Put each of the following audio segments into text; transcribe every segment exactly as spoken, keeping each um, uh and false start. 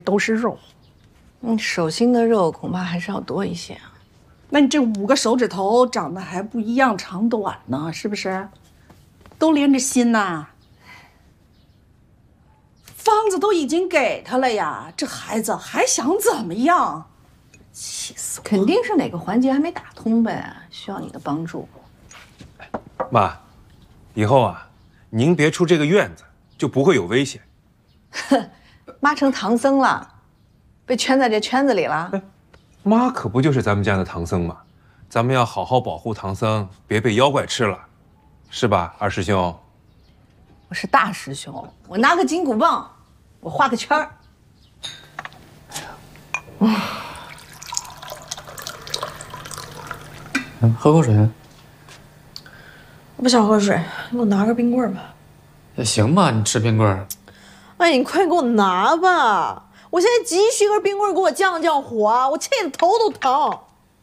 都是肉。 嗯，手心的肉恐怕还是要多一些啊。 那你这五个手指头长得还不一样长短呢，是不是？都连着心呐。方子都已经给他了呀，这孩子还想怎么样？气死我！ 肯定是哪个环节还没打通呗，需要你的帮助。 妈，以后啊，您别出这个院子，就不会有危险。 哼，妈成唐僧了，被圈在这圈子里了。 哎，妈可不就是咱们家的唐僧吗？咱们要好好保护唐僧，别被妖怪吃了，是吧，二师兄？ 我是大师兄，我拿个金箍棒，我画个圈儿。 嗯，喝口水。 我不想喝水，你给我拿根冰棍吧。 也行吧，你吃冰棍。 哎，你快给我拿吧！我现在急需根冰棍给我降降火，我气得头都疼。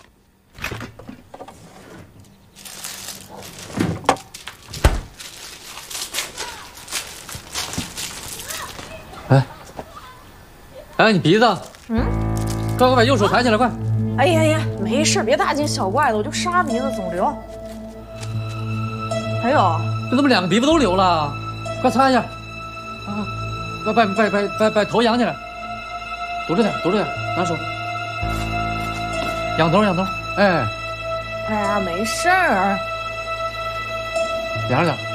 哎，哎，你鼻子，嗯，快快把右手抬起来，快！ 哎呀呀，没事，别大惊小怪的，我就沙鼻子肿瘤。还有， 这怎么两个鼻子都流了？快擦一下！啊，把把把把把把头仰起来，堵着点，堵着点，拿手，仰头仰头，哎， 哎呀，没事儿， 仰着点。